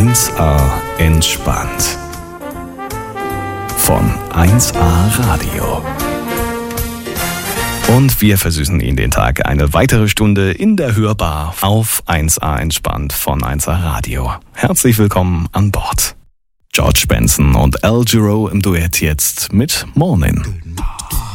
1A entspannt. Von 1A Radio. Und wir versüßen Ihnen den Tag eine weitere Stunde in der Hörbar auf 1A entspannt von 1A Radio. Herzlich willkommen an Bord. George Benson und Al Jarreau im Duett jetzt mit Morning.